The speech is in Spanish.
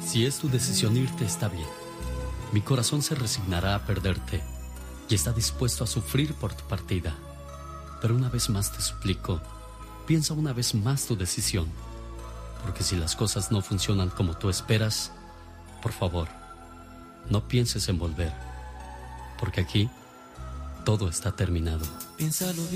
Si es tu decisión irte, está bien. Mi corazón se resignará a perderte y está dispuesto a sufrir por tu partida. Pero una vez más te suplico, piensa una vez más tu decisión. Porque si las cosas no funcionan como tú esperas, por favor, no pienses en volver. Porque aquí todo está terminado. Piénsalo bien.